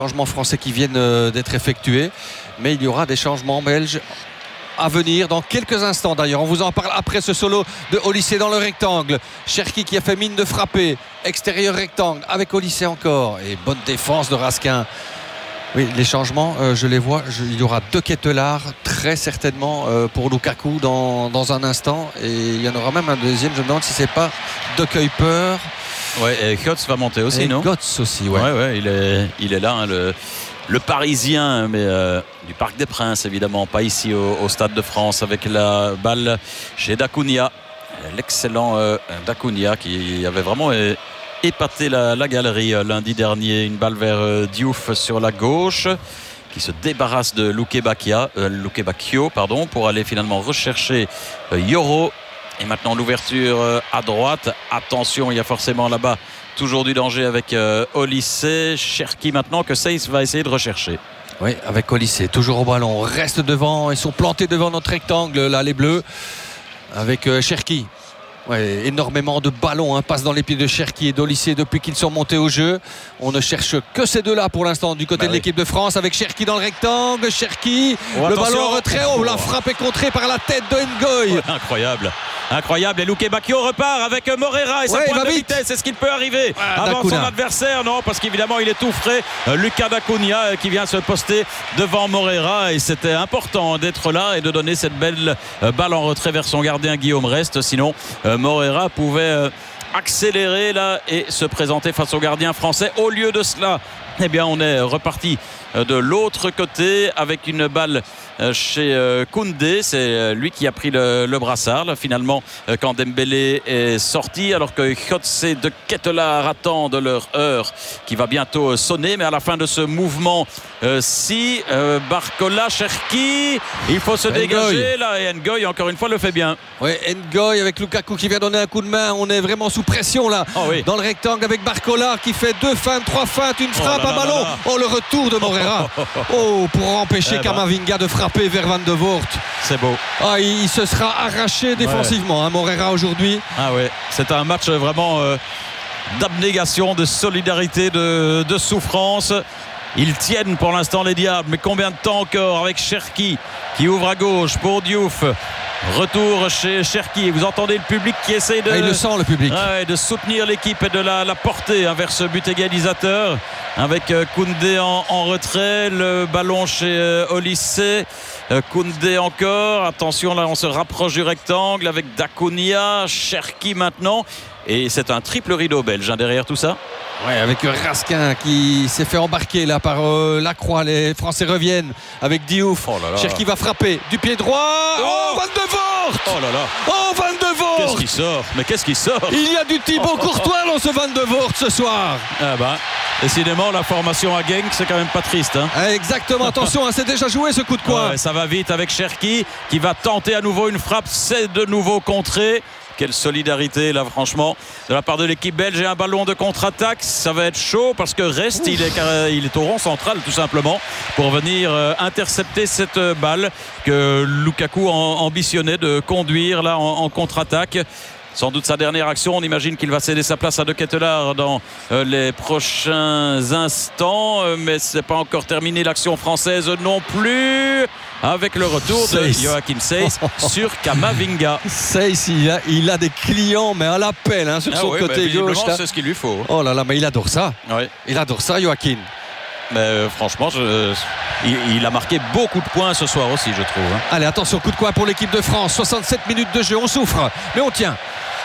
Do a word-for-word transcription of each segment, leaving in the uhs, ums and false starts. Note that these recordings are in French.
Changements français qui viennent d'être effectués, mais il y aura des changements belges à venir dans quelques instants. D'ailleurs, on vous en parle après ce solo de Olysée dans le rectangle. Cherki qui a fait mine de frapper, extérieur rectangle avec Olysée encore, et bonne défense de Raskin. Oui, les changements, euh, je les vois. Je, il y aura deux Ketelaar très certainement euh, pour Lukaku dans, dans un instant, et il y en aura même un deuxième. Je me demande si c'est pas De Kuyper. Ouais, et Götze va monter aussi, et non? Götze aussi, ouais. Ouais, ouais, il est, il est là, hein, le, le Parisien, mais euh, du Parc des Princes, évidemment, pas ici au, au Stade de France, avec la balle chez Dacunia, l'excellent euh, Dacunia qui avait vraiment euh, épaté la, la galerie euh, lundi dernier. Une balle vers euh, Diouf sur la gauche, qui se débarrasse de Lukebakio, euh, Lukebakio, pardon, pour aller finalement rechercher euh, Yoro. Et maintenant l'ouverture à droite. Attention, il y a forcément là-bas toujours du danger avec euh, Olysée. Cherki maintenant que Seyss va essayer de rechercher. Oui, avec Olysée, toujours au ballon. On reste devant, ils sont plantés devant notre rectangle, là, les Bleus. Avec euh, Cherki. Ouais, énormément de ballons hein, passent dans les pieds de Cherki et d'Olysée depuis qu'ils sont montés au jeu. On ne cherche que ces deux-là pour l'instant du côté bah de oui. l'équipe de France, avec Cherki dans le rectangle. Cherki, oh, le ballon en retrait haut, la frappe est contrée par la tête de Ngoy. Ouais, incroyable. Incroyable, et Lukebakio repart avec Moreira et sa ouais, pointe de vite. vitesse. Est-ce qu'il peut arriver ah, avant Dacunia. Son adversaire? Non, parce qu'évidemment il est tout frais. Lucas Dacunia qui vient se poster devant Moreira, et c'était important d'être là et de donner cette belle balle en retrait vers son gardien Guillaume Rest. Sinon Moreira pouvait accélérer là et se présenter face au gardien français. Au lieu de cela, eh bien on est reparti de l'autre côté avec une balle chez Koundé. C'est lui qui a pris le, le brassard là, finalement quand Dembélé est sorti, alors que Götze et De Ketelaar attendent leur heure qui va bientôt sonner. Mais à la fin de ce mouvement euh, si euh, Barcola, Cherki, il faut se Ngoy. dégager là, et Ngoy encore une fois le fait bien. Oui, Ngoy avec Lukaku qui vient donner un coup de main. On est vraiment sous pression là oh, oui. dans le rectangle, avec Barcola qui fait deux feintes, trois feintes, une frappe, oh là un là ballon. Là là. Oh, le retour de Moreira. Oh, pour empêcher eh Camavinga ben. de frapper vers Van de Voort. C'est beau. Ah, il, il se sera arraché défensivement, ouais. hein, Moreira aujourd'hui. Ah ouais, c'est un match vraiment euh, d'abnégation, de solidarité, de, de souffrance. Ils tiennent pour l'instant les Diables, mais combien de temps encore avec Cherki qui ouvre à gauche pour Diouf. Retour chez Cherki. Vous entendez le public qui essaye de, ah, il le sent, le public. Ouais, de soutenir l'équipe et de la, la porter hein, vers ce but égalisateur, avec euh, Koundé en, en retrait. Le ballon chez euh, Olysée. euh, Koundé encore. Attention, là on se rapproche du rectangle avec Dacunia, Cherki maintenant. Et c'est un triple rideau belge hein, derrière tout ça. Ouais, avec Raskin qui s'est fait embarquer là par euh, Lacroix. Les Français reviennent avec Diouf. Oh là là. Cherki va frapper du pied droit. Oh, oh Van de Voort. Oh là là. Oh Van de Voort. Qu'est-ce qui sort? Mais qu'est-ce qui sort? Il y a du Thibaut Courtois dans ce Van de Voort ce soir. Ah bah, décidément la formation à Genk, c'est quand même pas triste. Hein. Exactement, attention, hein, c'est déjà joué ce coup de coin. Ouais, ça va vite avec Cherki qui va tenter à nouveau une frappe. C'est de nouveau contré. Quelle solidarité là franchement de la part de l'équipe belge, et un ballon de contre-attaque. Ça va être chaud parce que Rest il est, il est au rond central tout simplement pour venir euh, intercepter cette balle que Lukaku ambitionnait de conduire là en, en contre-attaque. Sans doute sa dernière action. On imagine qu'il va céder sa place à De Ketelaar dans euh, les prochains instants, euh, mais c'est pas encore terminé l'action française non plus, avec le retour Seyss. de Joachim Seyss sur Camavinga. Seyss, il a, il a des clients mais à l'appel hein, sur ah son oui, côté gauche. C'est ce qu'il lui faut. Oh là là, mais il adore ça. Oui. Il adore ça, Joachim. Mais euh, franchement, je, il, il a marqué beaucoup de points ce soir aussi, je trouve. Hein. Allez, attention, coup de coin pour l'équipe de France. soixante-sept minutes de jeu, on souffre, mais on tient.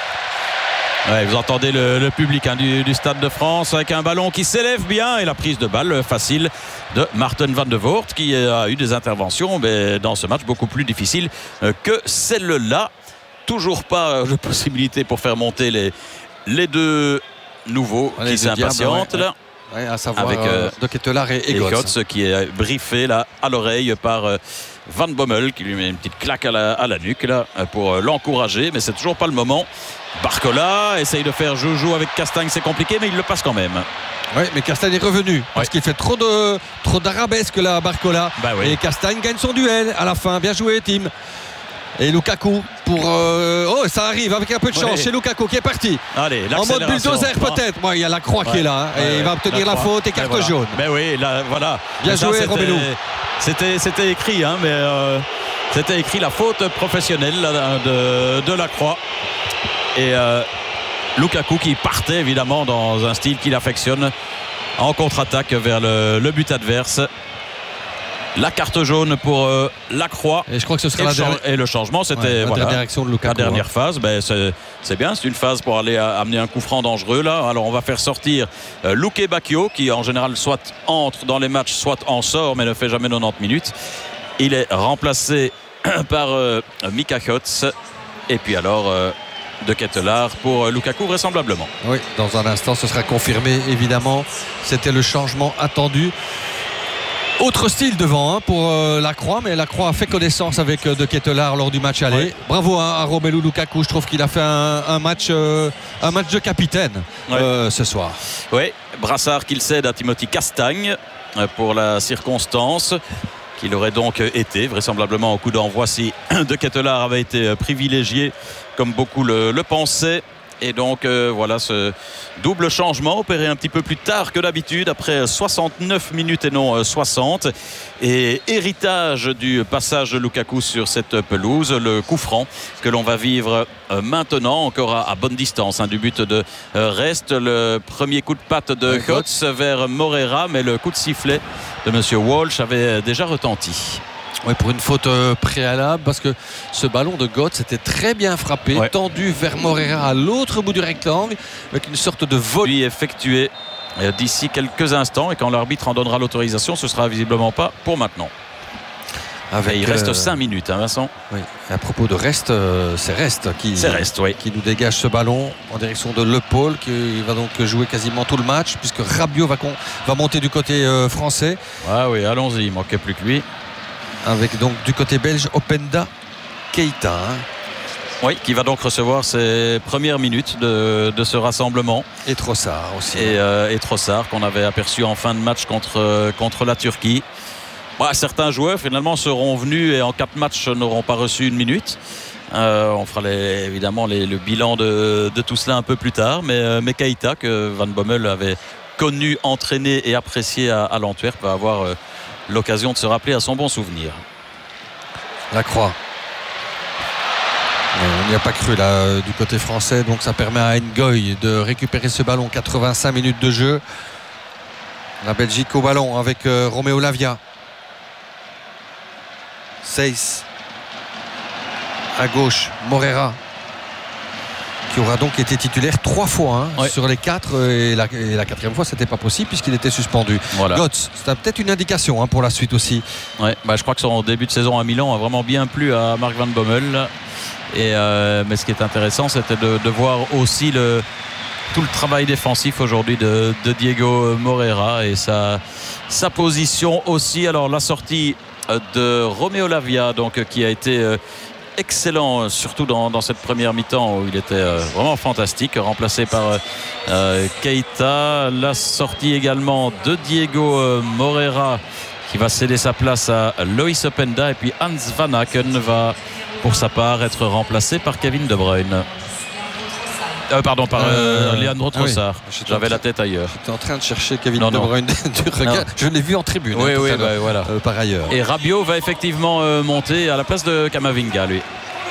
Ouais, vous entendez le, le public hein, du, du Stade de France, avec un ballon qui s'élève bien, et la prise de balle facile de Maarten Van de Voort, qui a eu des interventions mais dans ce match beaucoup plus difficiles que celle-là. Toujours pas de possibilité pour faire monter les, les deux nouveaux Allez, qui s'impatientent ouais, là. Ouais, à savoir avec euh, De Ketelaar et, et Götze qui est briefé là à l'oreille par euh, Van Bommel, qui lui met une petite claque à la, à la nuque là pour euh, l'encourager, mais c'est toujours pas le moment. Barcola essaye de faire joujou avec Castagne, c'est compliqué mais il le passe quand même. Oui, mais Castagne est revenu parce ouais. qu'il fait trop de trop d'arabesque là, Barcola. Bah oui. Et Castagne gagne son duel à la fin. Bien joué, Tim. Et Lukaku pour euh... oh, ça arrive avec un peu de chance oui. chez Lukaku qui est parti. Allez, en mode bulldozer peut-être. Moi, il y a la croix ouais. qui est là hein, ouais, et il va obtenir la, la faute et carte voilà. jaune. Mais oui, là, voilà. Bien ça, joué, Romelu. C'était, c'était écrit, hein, mais euh, c'était écrit la faute professionnelle là, de, de la croix. Et euh, Lukaku qui partait évidemment dans un style qu'il affectionne en contre-attaque vers le, le but adverse. La carte jaune pour euh, la croix. Et je crois que ce sera et, la le, dernière... et le changement, c'était ouais, la voilà, direction de Lukaku, la dernière hein. phase. Ben, c'est, c'est bien, c'est une phase pour aller à, amener un coup franc dangereux là. Alors on va faire sortir euh, Luke Bacchio qui en général soit entre dans les matchs, soit en sort, mais ne fait jamais quatre-vingt-dix minutes. Il est remplacé par euh, Mika Hotz et puis alors euh, De Ketelaar pour euh, Lukaku vraisemblablement. Oui, dans un instant, ce sera confirmé évidemment. C'était le changement attendu. Autre style devant hein, pour euh, la Croix, mais la Croix a fait connaissance avec euh, De Ketelaar lors du match aller. Oui. Bravo hein, à Romelu Lukaku, je trouve qu'il a fait un, un, match, euh, un match de capitaine oui. euh, ce soir. Oui, brassard qu'il cède à Timothy Castagne euh, pour la circonstance, qu'il aurait donc été vraisemblablement au coup d'envoi si De Ketelaar avait été privilégié comme beaucoup le, le pensaient. Et donc euh, voilà ce double changement opéré un petit peu plus tard que d'habitude après soixante-neuf minutes et non soixante, et héritage du passage de Lukaku sur cette pelouse, le coup franc que l'on va vivre euh, maintenant encore à, à bonne distance hein, du but de euh, Rest. Le premier coup de patte de Hotz vers Moreira, mais le coup de sifflet de monsieur Walsh avait déjà retenti. Oui, pour une faute euh, préalable, parce que ce ballon de Götze était très bien frappé, ouais. tendu vers Moreira à l'autre bout du rectangle, avec une sorte de vol. Lui effectué euh, d'ici quelques instants, et quand l'arbitre en donnera l'autorisation, ce sera visiblement pas pour maintenant. Avec, il reste euh... cinq minutes, hein, Vincent. Oui. Et à propos de Rest, euh, c'est Rest qui, c'est Rest, oui. qui nous dégage ce ballon en direction de Le Paul, qui va donc jouer quasiment tout le match, puisque Rabiot va, con... va monter du côté euh, français. Ah oui, allons-y, il manquait plus que lui. Avec donc du côté belge Openda Keita hein. Oui, qui va donc recevoir ses premières minutes de, de ce rassemblement. Et Trossard aussi. Et, euh, et Trossard qu'on avait aperçu en fin de match contre, contre la Turquie. Bah, certains joueurs finalement seront venus et en quatre matchs n'auront pas reçu une minute. Euh, on fera les, évidemment les, le bilan de, de tout cela un peu plus tard. Mais, euh, mais Keita, que Van Bommel avait connu, entraîné et apprécié à, à l'Antwerp, va avoir euh, l'occasion de se rappeler à son bon souvenir. La Croix. On n'y a pas cru là du côté français, donc ça permet à Ngoy de récupérer ce ballon. Quatre-vingt-cinq minutes de jeu. La Belgique au ballon avec euh, Romeo Lavia. Seyss à gauche, Moreira qui aura donc été titulaire trois fois hein, ouais. sur les quatre, et la, et la quatrième fois c'était pas possible puisqu'il était suspendu. Voilà. Götze, c'est peut-être une indication hein, pour la suite aussi. Ouais, bah, je crois que son début de saison à Milan a vraiment bien plu à Mark Van Bommel. Et euh, mais ce qui est intéressant, c'était de, de voir aussi le, tout le travail défensif aujourd'hui de, de Diego Moreira et sa, sa position aussi. Alors la sortie de Romeo Lavia, donc qui a été euh, excellent, surtout dans, dans cette première mi-temps où il était euh, vraiment fantastique, remplacé par euh, Keita. La sortie également de Diego euh, Moreira qui va céder sa place à Loïs Openda, et puis Hans Van Aken va pour sa part être remplacé par Kevin De Bruyne. Euh, pardon, par euh, euh, Leandro Trossard. Ah oui. J'avais la tête ailleurs. J'étais en train de chercher Kevin non, De Bruyne du regard. Je l'ai vu en tribune. Oui, hein, oui, bah, voilà. Euh, par ailleurs. Et Rabiot va effectivement euh, monter à la place de Kamavinga, lui.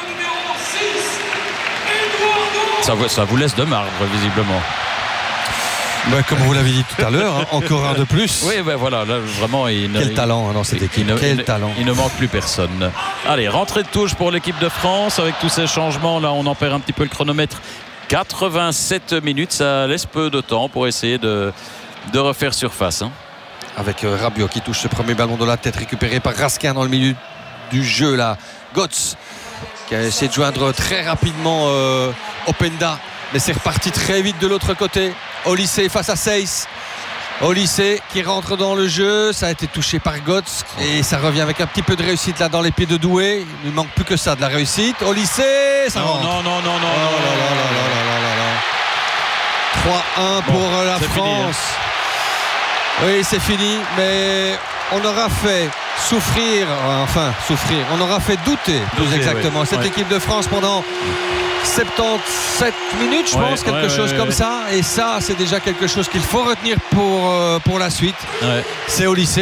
Ça, ça vous laisse de marbre, visiblement. Bah, comme vous l'avez dit tout à l'heure, hein, encore un de plus. Oui, ben voilà, là, vraiment. Il Quel il, talent hein, dans cette équipe. Il, Quel il, talent. Il ne manque plus personne. Allez, rentrée de touche pour l'équipe de France. Avec tous ces changements, là, on en perd un petit peu le chronomètre. quatre-vingt-sept minutes, ça laisse peu de temps pour essayer de, de refaire surface. Hein. Avec euh, Rabiot qui touche ce premier ballon de la tête, récupéré par Raskin dans le milieu du jeu, là. Götze qui a essayé de joindre très rapidement euh, Openda. Mais c'est reparti très vite de l'autre côté. Olise face à Seyss. Olise qui rentre dans le jeu. Ça a été touché par Götze. Et ça revient avec un petit peu de réussite là dans les pieds de Doué. Il ne manque plus que ça de la réussite. Olise, ça non, rentre. non, non, non, non. Oh là là là là là là là. trois un pour bon, la France. Fini, hein. Oui, c'est fini. Mais on aura fait souffrir, enfin souffrir, on aura fait douter plus douter, exactement oui. cette ouais. équipe de France pendant soixante-dix-sept minutes je ouais, pense, quelque ouais, chose ouais, comme ouais. ça, et ça c'est déjà quelque chose qu'il faut retenir pour, euh, pour la suite. Ouais. C'est au lycée.